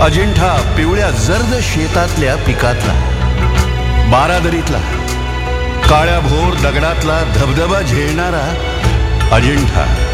अजिंठा पिवळ्या जर्द शेतातल्या पिकातला, बारादरीतला, काळ्या भोर दगडातला धबधबा झेलणारा अजिंठा.